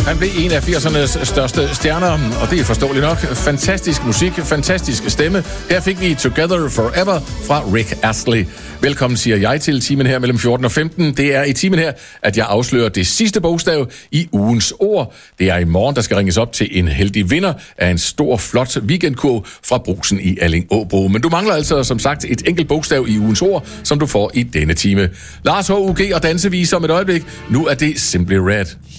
Han blev en af 80'ernes største stjerner, og det er forståeligt nok. Fantastisk musik, fantastisk stemme. Her fik vi Together Forever fra Rick Astley. Velkommen, siger jeg til timen her mellem 14 og 15. Det er i timen her, at jeg afslører det sidste bogstav i ugens ord. Det er i morgen, der skal ringes op til en heldig vinder af en stor, flot weekendkurv fra Brugsen i Alling-Åbro. Men du mangler altså, som sagt, et enkelt bogstav i ugens ord, som du får i denne time. Lars H.U.G. og danseviser om et øjeblik. Nu er det Simply Red.